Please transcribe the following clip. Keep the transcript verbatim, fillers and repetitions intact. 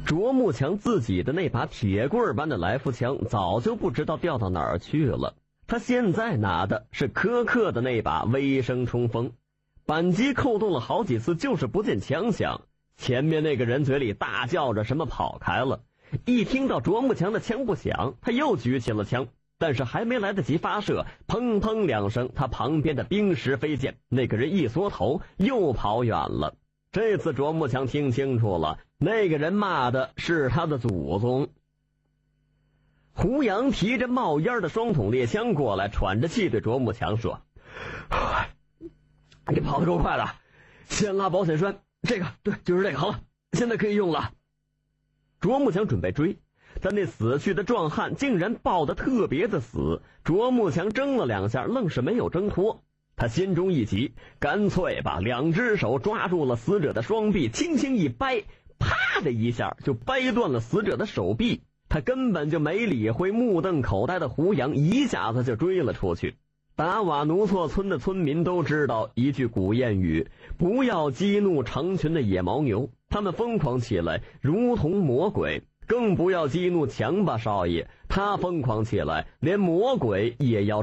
卓木强自己的那把铁棍般的来福枪早就不知道掉到哪儿去了，他现在拿的是柯克的那把微声冲锋，扳机扣动了好几次就是不见枪响，前面那个人嘴里大叫着什么跑开了，一听到卓木强的枪不响，他又举起了枪，但是还没来得及发射，砰砰两声，他旁边的冰石飞溅，那个人一缩头又跑远了。这次卓木强听清楚了，那个人骂的是他的祖宗。胡杨提着冒烟的双筒猎枪过来，喘着气对卓木强说：你跑得够快的，先拉保险栓，这个对，就是这个，好了，现在可以用了。卓木强准备追，但那死去的壮汉竟然抱得特别的死，卓木强挣了两下，愣是没有挣脱。他心中一急，干脆把两只手抓住了死者的双臂，轻轻一掰，啪的一下就掰断了死者的手臂。他根本就没理会目瞪口呆的胡杨，一下子就追了出去。达瓦努措村的村民都知道一句古谚语：不要激怒成群的野牦牛，他们疯狂起来如同魔鬼；更不要激怒强巴少爷，他疯狂起来连魔鬼也要